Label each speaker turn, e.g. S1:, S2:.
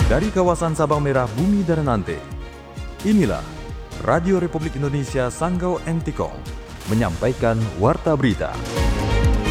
S1: Dari kawasan Sabang Merah Bumi dan Nante, inilah Radio Republik Indonesia Sanggau Entikong menyampaikan Warta Berita.